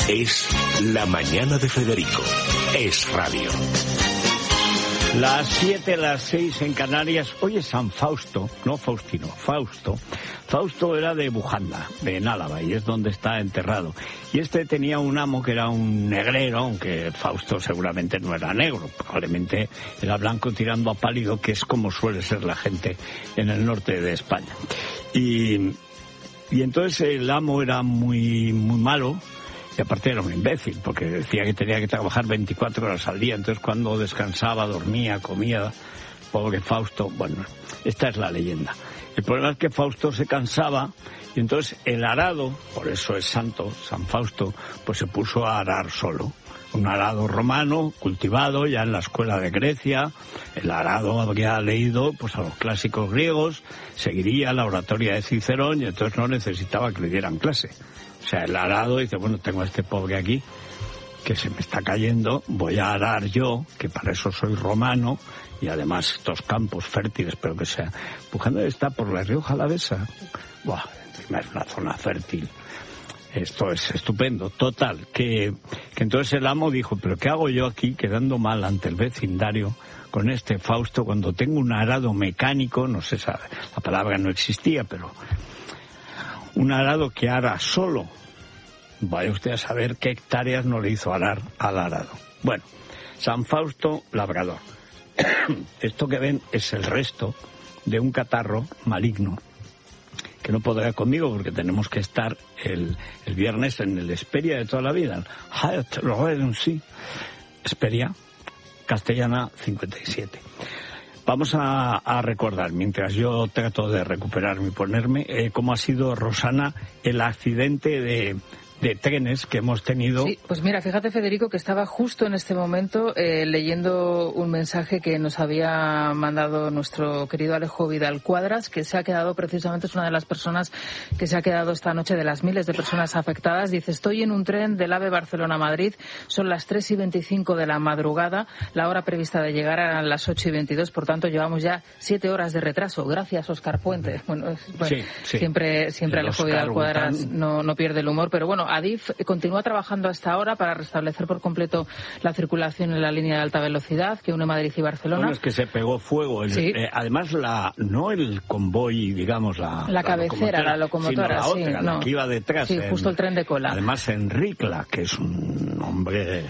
Es La Mañana de Federico. Es radio. Las 7, las 6 en Canarias. Hoy es San Fausto, no Faustino, Fausto. Fausto era de Bujanda, en Álava, y es donde está enterrado. Y este tenía un amo que era un negrero, aunque Fausto seguramente no era negro, probablemente era blanco tirando a pálido, que es como suele ser la gente en el norte de España. Y entonces el amo era muy malo. Y aparte era un imbécil, porque decía que tenía que trabajar 24 horas al día. Entonces cuando descansaba, dormía, comía, pobre Fausto. Bueno, esta es la leyenda. El problema es que Fausto se cansaba y entonces el arado, por eso es santo, San Fausto, pues se puso a arar solo. Un arado romano, cultivado ya en la escuela de Grecia. El arado habría leído pues a los clásicos griegos, seguiría la oratoria de Cicerón y entonces no necesitaba que le dieran clase. O sea, el arado dice, bueno, tengo a este pobre aquí que se me está cayendo, voy a arar yo, que para eso soy romano, y además estos campos fértiles, pero que sea... Bujanda está por la Rioja Alavesa. Buah, encima es una zona fértil. Esto es estupendo. Total, que entonces el amo dijo, pero ¿qué hago yo aquí quedando mal ante el vecindario con este Fausto cuando tengo un arado mecánico? No sé, la palabra no existía, pero... un arado que ara solo. Vaya usted a saber qué hectáreas no le hizo arar al arado. Bueno, San Fausto labrador. Esto que ven es el resto de un catarro maligno que no podrá conmigo porque tenemos que estar el viernes en el Hesperia de toda la vida. Hesperia, Castellana 57. Vamos a recordar, mientras yo trato de recuperarme y ponerme, cómo ha sido, Rosana, el accidente de trenes que hemos tenido. Sí, pues mira, fíjate, Federico, que estaba justo en este momento leyendo un mensaje que nos había mandado nuestro querido Alejo Vidal Cuadras, que se ha quedado, precisamente es una de las personas que se ha quedado esta noche de las miles de personas afectadas. Dice, estoy en un tren del AVE Barcelona-Madrid, son las 3:25 de la madrugada, la hora prevista de llegar eran las 8:22, por tanto llevamos ya 7 horas de retraso. Gracias, Óscar Puente. Bueno, sí. Siempre Alejo Vidal Cuadras no pierde el humor, pero bueno, Adif continúa trabajando hasta ahora para restablecer por completo la circulación en la línea de alta velocidad que une Madrid y Barcelona. Bueno, es que se pegó fuego. Sí. Además, no el convoy, digamos, la cabecera, la locomotora, sino la otra, sí, la que iba detrás. Sí, justo el tren de cola. Además, en Ricla, que es un hombre